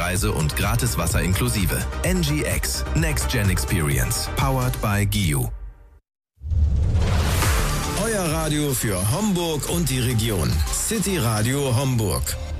Preise und gratis Wasser inklusive. NGX, Next Gen Experience, powered by GIU. Euer Radio für Homburg und die Region. City Radio Homburg.